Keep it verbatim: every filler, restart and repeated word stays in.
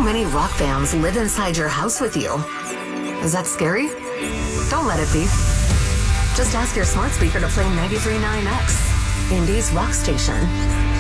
many rock bands live inside your house with you. Is that scary? Don't let it be. Just ask your smart speaker to play ninety-three point nine X, Indy's rock station.